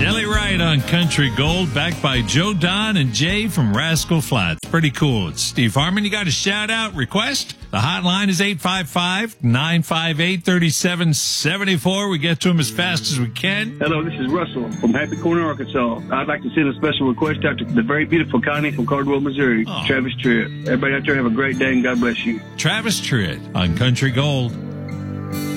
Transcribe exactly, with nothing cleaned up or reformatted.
Jelly Wright on Country Gold, backed by Joe Don and Jay from Rascal Flatts. Pretty cool. It's Steve Harmon. You got a shout-out request? The hotline is eight five five, nine five eight, three seven seven four. We get to them as fast as we can. Hello, this is Russell from Happy Corner, Arkansas. I'd like to send a special request out to the very beautiful Connie from Cardwell, Missouri. Oh. Travis Tritt. Everybody out there have a great day and God bless you. Travis Tritt on Country Gold.